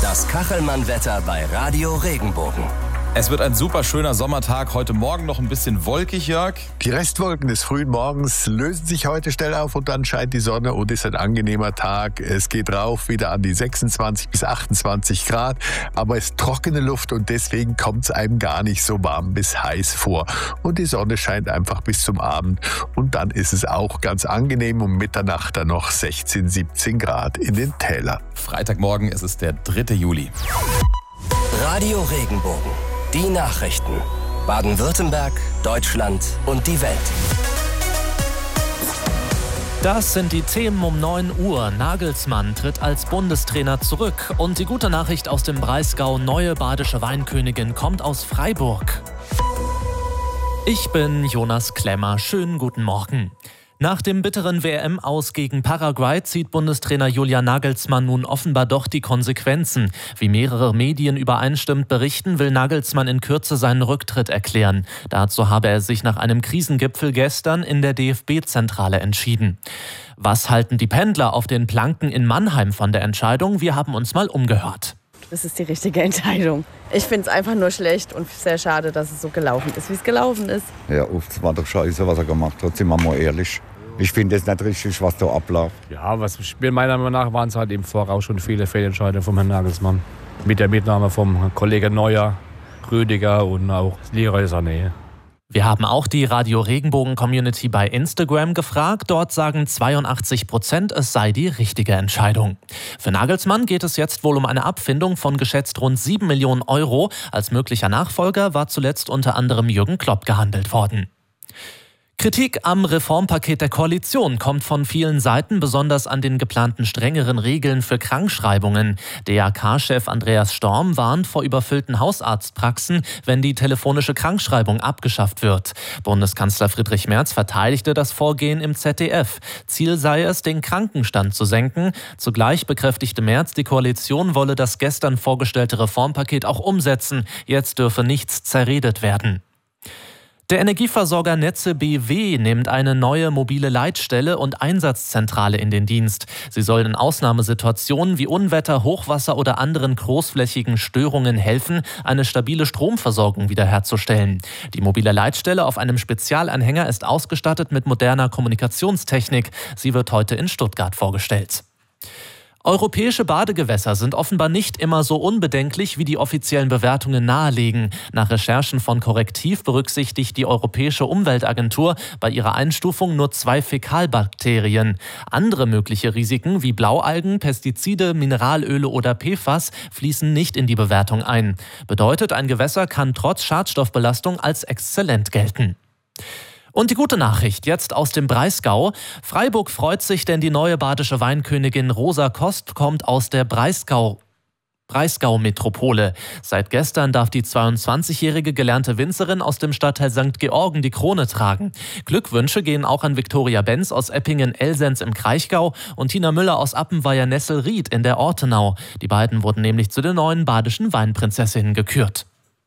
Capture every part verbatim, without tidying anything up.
Das Kachelmann-Wetter bei Radio Regenbogen. Es wird ein super schöner Sommertag. Heute Morgen noch ein bisschen wolkig, Jörg. Die Restwolken des frühen Morgens lösen sich heute schnell auf und dann scheint die Sonne und ist ein angenehmer Tag. Es geht rauf wieder an die sechsundzwanzig bis achtundzwanzig Grad, aber es ist trockene Luft und deswegen kommt es einem gar nicht so warm bis heiß vor. Und die Sonne scheint einfach bis zum Abend und dann ist es auch ganz angenehm, um Mitternacht dann noch sechzehn, siebzehn Grad in den Tälern. Freitagmorgen, es ist der dritte Juli. Radio Regenbogen. Die Nachrichten. Baden-Württemberg, Deutschland und die Welt. Das sind die Themen um neun Uhr. Nagelsmann tritt als Bundestrainer zurück. Und die gute Nachricht aus dem Breisgau: neue badische Weinkönigin kommt aus Freiburg. Ich bin Jonas Klemmer. Schönen guten Morgen. Nach dem bitteren W M-Aus gegen Paraguay zieht Bundestrainer Julian Nagelsmann nun offenbar doch die Konsequenzen. Wie mehrere Medien übereinstimmend berichten, will Nagelsmann in Kürze seinen Rücktritt erklären. Dazu habe er sich nach einem Krisengipfel gestern in der D F B-Zentrale entschieden. Was halten die Pendler auf den Planken in Mannheim von der Entscheidung? Wir haben uns mal umgehört. Das ist die richtige Entscheidung. Ich finde es einfach nur schlecht und sehr schade, dass es so gelaufen ist, wie es gelaufen ist. Ja, es war doch scheiße, was er gemacht hat, sind wir mal ehrlich. Ich finde es nicht richtig, was da abläuft. Ja, was Spiel meiner Meinung nach waren es halt im Voraus schon viele Fehlentscheidungen vom Herrn Nagelsmann. Mit der Mitnahme vom Kollegen Neuer, Rüdiger und auch Leroy Sané. Wir haben auch die Radio Regenbogen-Community bei Instagram gefragt. Dort sagen zweiundachtzig Prozent, es sei die richtige Entscheidung. Für Nagelsmann geht es jetzt wohl um eine Abfindung von geschätzt rund sieben Millionen Euro. Als möglicher Nachfolger war zuletzt unter anderem Jürgen Klopp gehandelt worden. Kritik am Reformpaket der Koalition kommt von vielen Seiten, besonders an den geplanten strengeren Regeln für Krankschreibungen. D A K-Chef Andreas Storm warnt vor überfüllten Hausarztpraxen, wenn die telefonische Krankschreibung abgeschafft wird. Bundeskanzler Friedrich Merz verteidigte das Vorgehen im Z D F. Ziel sei es, den Krankenstand zu senken. Zugleich bekräftigte Merz, die Koalition wolle das gestern vorgestellte Reformpaket auch umsetzen. Jetzt dürfe nichts zerredet werden. Der Energieversorger Netze B W nimmt eine neue mobile Leitstelle und Einsatzzentrale in den Dienst. Sie soll in Ausnahmesituationen wie Unwetter, Hochwasser oder anderen großflächigen Störungen helfen, eine stabile Stromversorgung wiederherzustellen. Die mobile Leitstelle auf einem Spezialanhänger ist ausgestattet mit moderner Kommunikationstechnik. Sie wird heute in Stuttgart vorgestellt. Europäische Badegewässer sind offenbar nicht immer so unbedenklich, wie die offiziellen Bewertungen nahelegen. Nach Recherchen von Korrektiv berücksichtigt die Europäische Umweltagentur bei ihrer Einstufung nur zwei Fäkalbakterien. Andere mögliche Risiken wie Blaualgen, Pestizide, Mineralöle oder P F A S fließen nicht in die Bewertung ein. Bedeutet, ein Gewässer kann trotz Schadstoffbelastung als exzellent gelten. Und die gute Nachricht jetzt aus dem Breisgau. Freiburg freut sich, denn die neue badische Weinkönigin Rosa Kost kommt aus der Breisgau. Breisgau-Metropole. Seit gestern darf die zweiundzwanzigjährige gelernte Winzerin aus dem Stadtteil Sankt Georgen die Krone tragen. Glückwünsche gehen auch an Viktoria Benz aus Eppingen-Elsens im Kraichgau und Tina Müller aus Appenweier-Nesselried in der Ortenau. Die beiden wurden nämlich zu den neuen badischen Weinprinzessinnen gekürt.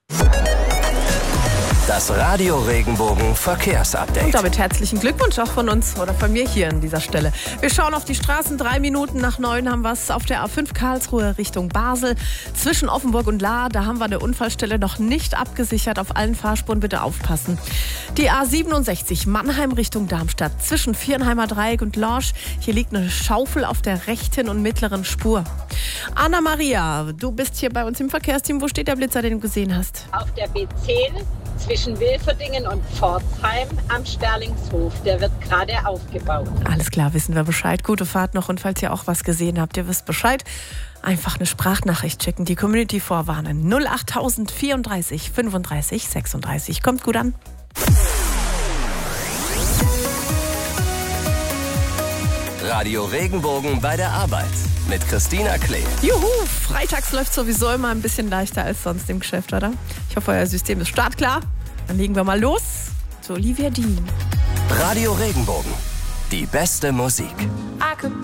Das Radio Regenbogen Verkehrsupdate. Und damit herzlichen Glückwunsch auch von uns oder von mir hier an dieser Stelle. Wir schauen auf die Straßen. Drei Minuten nach neun haben wir es auf der A fünf Karlsruhe Richtung Basel. Zwischen Offenburg und Lahr, da haben wir eine Unfallstelle noch nicht abgesichert. Auf allen Fahrspuren bitte aufpassen. Die A siebenundsechzig Mannheim Richtung Darmstadt. Zwischen Viernheimer Dreieck und Lorsch. Hier liegt eine Schaufel auf der rechten und mittleren Spur. Anna-Maria, du bist hier bei uns im Verkehrsteam. Wo steht der Blitzer, den du gesehen hast? Auf der B zehn. Zwischen Wilferdingen und Pforzheim am Sperlingshof. Der wird gerade aufgebaut. Alles klar, wissen wir Bescheid. Gute Fahrt noch. Und falls ihr auch was gesehen habt, ihr wisst Bescheid. Einfach eine Sprachnachricht schicken, die Community vorwarnen. null acht null vierunddreißig fünfunddreißig sechsunddreißig. Kommt gut an. Radio Regenbogen bei der Arbeit mit Christina Klee. Juhu, freitags läuft sowieso immer ein bisschen leichter als sonst im Geschäft, oder? Ich hoffe, euer System ist startklar. Dann legen wir mal los zu Olivia Dean. Radio Regenbogen, die beste Musik.